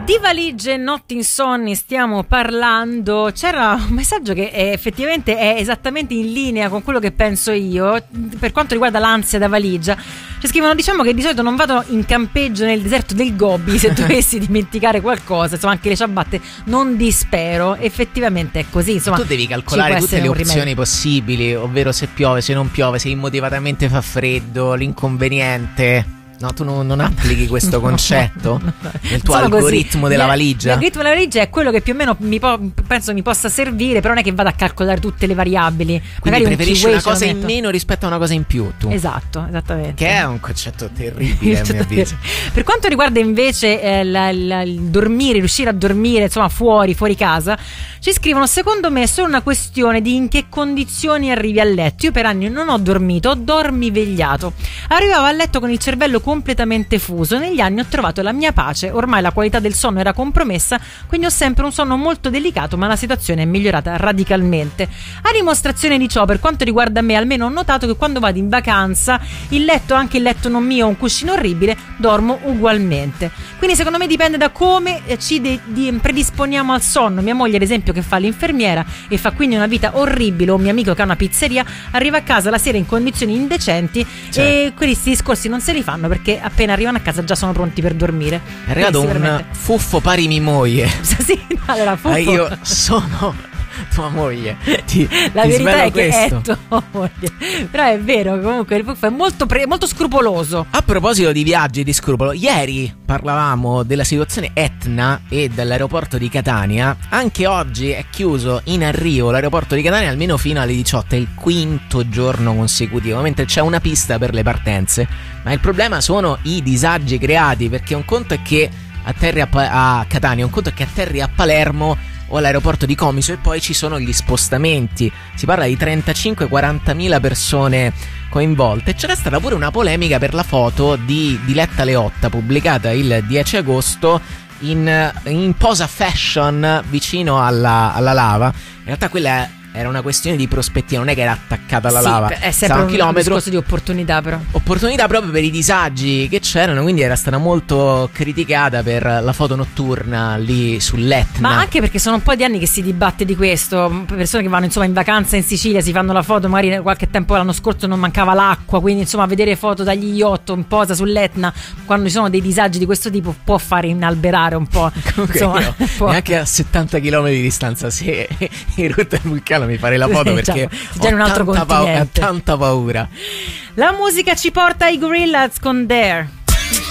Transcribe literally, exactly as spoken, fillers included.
Di valigie e notti insonni stiamo parlando. C'era un messaggio che è, effettivamente è esattamente in linea con quello che penso io per quanto riguarda l'ansia da valigia. Ci scrivono: diciamo che di solito non vado in campeggio nel deserto del Gobi se dovessi dimenticare qualcosa, insomma anche le ciabatte non dispero, effettivamente è così, insomma. Tu devi calcolare tutte le opzioni possibili, ovvero se piove, se non piove, se immotivatamente fa freddo, l'inconveniente. No, tu non, non applichi questo concetto no, no, nel tuo algoritmo così. della valigia. L'algoritmo della valigia è quello che più o meno mi po- penso mi possa servire, però non è che vado a calcolare tutte le variabili. Quindi magari preferisci un una cosa in meno rispetto a una cosa in più, tu. Esatto, esattamente. Che è un concetto terribile a mio avviso. Per quanto riguarda invece eh, la, la, il dormire, riuscire a dormire insomma fuori, fuori casa, ci scrivono: secondo me è solo una questione di in che condizioni arrivi a letto. Io per anni non ho dormito, ho dormivegliato. Arrivavo a letto con il cervello completamente fuso. Negli anni ho trovato la mia pace, ormai la qualità del sonno era compromessa, quindi ho sempre un sonno molto delicato, ma la situazione è migliorata radicalmente. A dimostrazione di ciò, per quanto riguarda me, almeno ho notato che quando vado in vacanza il letto, anche il letto non mio, un cuscino orribile, dormo ugualmente. Quindi secondo me dipende da come ci de- di predisponiamo al sonno. Mia moglie ad esempio, che fa l'infermiera e fa quindi una vita orribile, o un mio amico che ha una pizzeria, arriva a casa la sera in condizioni indecenti, certo. E questi discorsi non se li fanno perché appena arrivano a casa già sono pronti per dormire. È arrivato un fuffo pari mi moglie. Sì, allora fuffo. Ah, io sono tua moglie. Ti, la ti verità è che questo. è tua moglie. Però è vero, comunque il fuffo è molto, pre- molto scrupoloso. A proposito di viaggi e di scrupolo, ieri parlavamo della situazione Etna e dell'aeroporto di Catania. Anche oggi è chiuso in arrivo l'aeroporto di Catania almeno fino alle diciotto, è il quinto giorno consecutivo, mentre c'è una pista per le partenze. Ma il problema sono i disagi creati, perché un conto è che atterri a, pa- a Catania, un conto è che atterri a Palermo o all'aeroporto di Comiso, e poi ci sono gli spostamenti. Si parla di trentacinque quaranta mila persone coinvolte. C'era stata pure una polemica per la foto di Diletta Leotta pubblicata il dieci agosto in, in posa fashion vicino alla, alla lava. In realtà quella era una questione di prospettiva, non è che era attaccata alla sì, lava. È sempre un, un chilometro. discorso di opportunità, però. Opportunità proprio per i disagi che c'erano, quindi era stata molto criticata per la foto notturna lì sull'Etna. Ma anche perché sono un po' di anni che si dibatte di questo. Persone che vanno insomma in vacanza in Sicilia, si fanno la foto, magari qualche tempo l'anno scorso non mancava l'acqua, quindi insomma vedere foto dagli yacht in posa sull'Etna quando ci sono dei disagi di questo tipo può fare inalberare un po'. Insomma, io, può. Neanche a settanta chilometri di distanza, se in rotta del vulcano mi farei la foto, perché sì, già in un altro tanta, continente. pa- tanta paura. La musica ci porta ai Gorillaz con Dare.